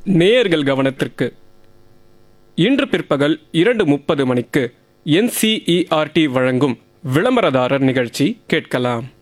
நேயர்கள் கவனத்திற்கு இன்று பிற்பகல் 2:30 மணிக்கு NCERT வழங்கும் விளம்பரதாரர் நிகழ்ச்சி கேட்கலாம்.